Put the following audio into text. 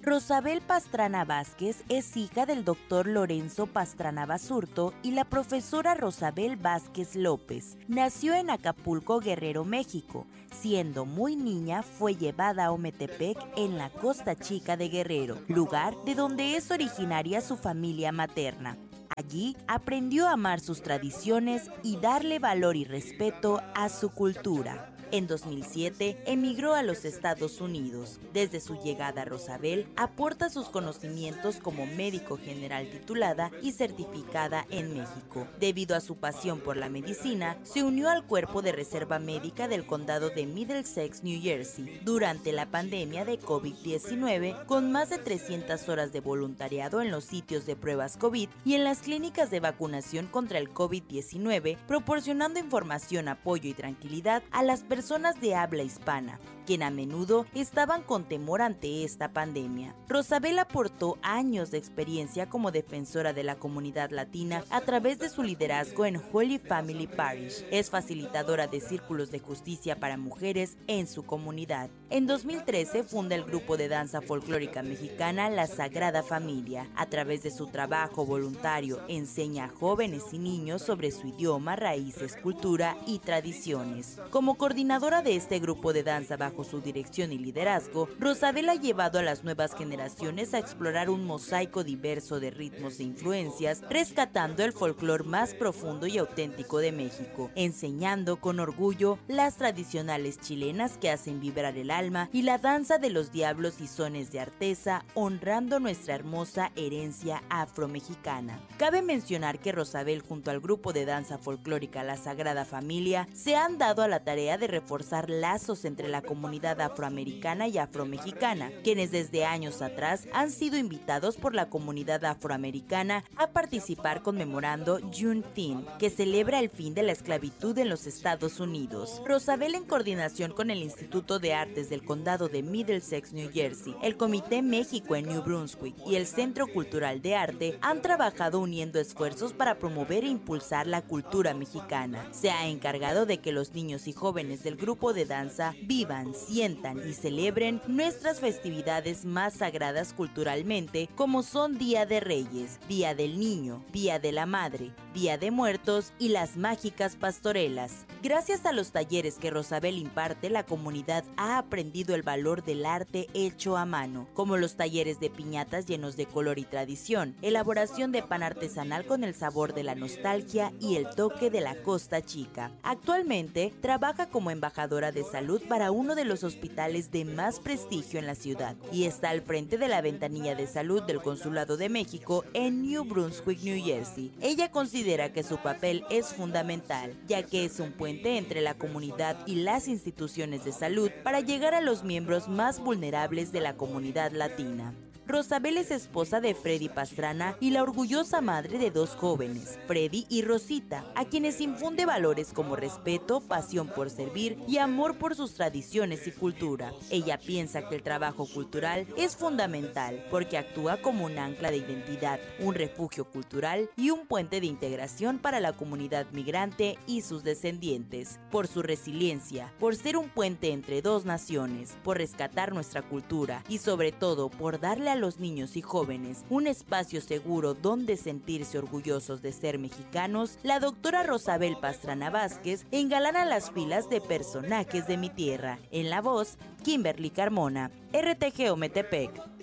Rosabel Pastrana Vázquez es hija del doctor Lorenzo Pastrana Basurto y la profesora Rosabel Vázquez López. Nació en Acapulco, Guerrero, México. Siendo muy niña, fue llevada a Ometepec en la Costa Chica de Guerrero, lugar de donde es originaria su familia materna. Allí aprendió a amar sus tradiciones y darle valor y respeto a su cultura. En 2007 emigró a los Estados Unidos. Desde su llegada, Rosabel aporta sus conocimientos como médico general titulada y certificada en México. Debido a su pasión por la medicina, se unió al cuerpo de reserva médica del condado de Middlesex, New Jersey, durante la pandemia de COVID-19, con más de 300 horas de voluntariado en los sitios de pruebas COVID y en las clínicas de vacunación contra el COVID-19, proporcionando información, apoyo y tranquilidad a las personas de habla hispana, quien a menudo estaban con temor ante esta pandemia. Rosabel aportó años de experiencia como defensora de la comunidad latina a través de su liderazgo en Holy Family Parish. Es facilitadora de círculos de justicia para mujeres en su comunidad. En 2013 funda el grupo de danza folclórica mexicana La Sagrada Familia. A través de su trabajo voluntario, enseña a jóvenes y niños sobre su idioma, raíces, cultura y tradiciones. Como coordinadora de este grupo de danza bajo su dirección y liderazgo, Rosabel ha llevado a las nuevas generaciones a explorar un mosaico diverso de ritmos e influencias, rescatando el folclore más profundo y auténtico de México, enseñando con orgullo las tradicionales chilenas que hacen vibrar el alma y la danza de los diablos y sones de Artesa, honrando nuestra hermosa herencia afromexicana. Cabe mencionar que Rosabel, junto al grupo de danza folclórica La Sagrada Familia, se han dado a la tarea de reforzar lazos entre la comunidad afroamericana y afromexicana, quienes desde años atrás han sido invitados por la comunidad afroamericana a participar conmemorando Juneteenth, que celebra el fin de la esclavitud en los Estados Unidos. Rosabel, en coordinación con el Instituto de Artes del Condado de Middlesex, New Jersey, el Comité México en New Brunswick y el Centro Cultural de Arte, han trabajado uniendo esfuerzos para promover e impulsar la cultura mexicana. Se ha encargado de que los niños y jóvenes del grupo de danza vivan, sientan y celebren nuestras festividades más sagradas culturalmente, como son Día de Reyes, Día del Niño, Día de la Madre, Día de Muertos y las mágicas pastorelas. Gracias a los talleres que Rosabel imparte, la comunidad ha aprendido el valor del arte hecho a mano, como los talleres de piñatas llenos de color y tradición, elaboración de pan artesanal con el sabor de la nostalgia y el toque de la Costa Chica. Actualmente trabaja como embajadora de salud para uno de los hospitales de más prestigio en la ciudad y está al frente de la ventanilla de salud del Consulado de México en New Brunswick, New Jersey. Ella considera que su papel es fundamental, ya que es un puente entre la comunidad y las instituciones de salud para llegar a los miembros más vulnerables de la comunidad latina. Rosabel es esposa de Freddy Pastrana y la orgullosa madre de dos jóvenes, Freddy y Rosita, a quienes infunde valores como respeto, pasión por servir y amor por sus tradiciones y cultura. Ella piensa que el trabajo cultural es fundamental porque actúa como un ancla de identidad, un refugio cultural y un puente de integración para la comunidad migrante y sus descendientes. Por su resiliencia, por ser un puente entre dos naciones, por rescatar nuestra cultura y sobre todo por darle a los niños y jóvenes un espacio seguro donde sentirse orgullosos de ser mexicanos, la doctora Rosabel Pastrana Vázquez engalana las filas de personajes de mi tierra. En la voz, Kimberly Carmona, RTG Ometepec.